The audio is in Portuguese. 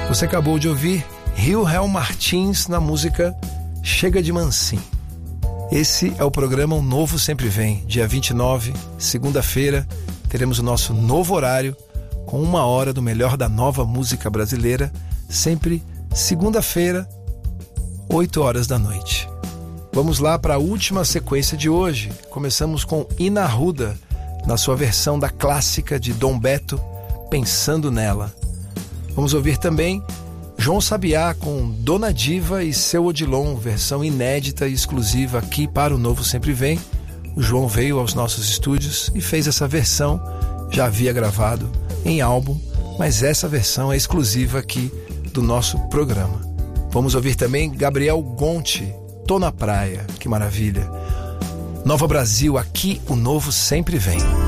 Você acabou de ouvir Rio Martins na música Chega de Mansinho. Esse é o programa Um Novo Sempre Vem. Dia 29, segunda-feira, teremos o nosso novo horário com 1 hora do melhor da nova música brasileira, sempre segunda-feira, 8 horas da noite. Vamos lá para a última sequência de hoje. Começamos com Ina Arruda, na sua versão da clássica de Dom Beto, Pensando Nela. Vamos ouvir também João Sabiá com Dona Diva e Seu Odilon, versão inédita e exclusiva aqui para o Novo Sempre Vem. O João veio aos nossos estúdios e fez essa versão, já havia gravado em álbum, mas essa versão é exclusiva aqui do nosso programa. Vamos ouvir também Gabriel Gonti, Tô na Praia, que maravilha. Nova Brasil, aqui o Novo Sempre Vem.